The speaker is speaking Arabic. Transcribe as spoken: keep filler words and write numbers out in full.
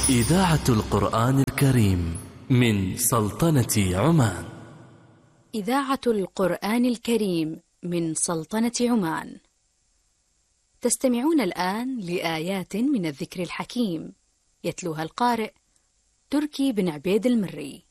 إذاعة القرآن الكريم من سلطنة عمان. إذاعة القرآن الكريم من سلطنة عمان. تستمعون الآن لآيات من الذكر الحكيم، يتلوها القارئ تركي بن عبيد المري.